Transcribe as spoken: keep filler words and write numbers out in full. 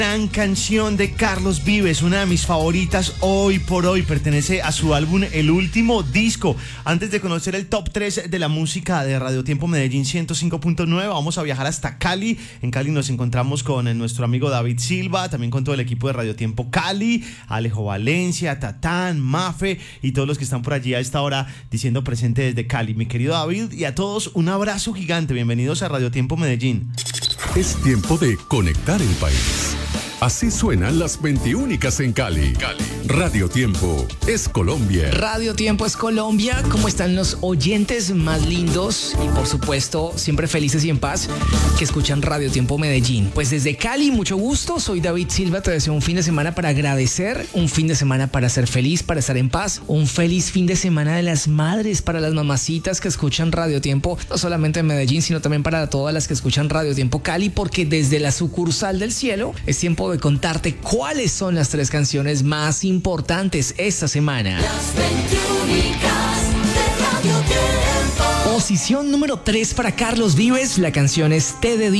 Gran canción de Carlos Vives, una de mis favoritas hoy por hoy, pertenece a su álbum El Último Disco. Antes de conocer el top tres de la música de Radio Tiempo Medellín ciento cinco punto nueve, vamos a viajar hasta Cali. En Cali nos encontramos con nuestro amigo David Silva, también con todo el equipo de Radio Tiempo Cali, Alejo Valencia, Tatán, Mafe y todos los que están por allí a esta hora diciendo presente desde Cali. Mi querido David, y a todos un abrazo gigante, bienvenidos a Radio Tiempo Medellín. Es tiempo de conectar el país. Así suenan las veintiúnicas en Cali. Cali. Radio Tiempo es Colombia. Radio Tiempo es Colombia. ¿Cómo están los oyentes más lindos y por supuesto siempre felices y en paz que escuchan Radio Tiempo Medellín? Pues desde Cali, mucho gusto. Soy David Silva. Te deseo un fin de semana para agradecer, un fin de semana para ser feliz, para estar en paz, un feliz fin de semana de las madres, para las mamacitas que escuchan Radio Tiempo, no solamente en Medellín, sino también para todas las que escuchan Radio Tiempo Cali, porque desde la sucursal del cielo es tiempo de contarte cuáles son las tres canciones más importantes esta semana. Las veintiúnicas de Radio Tiempo. Posición número tres para Carlos Vives. La canción es Te dedico.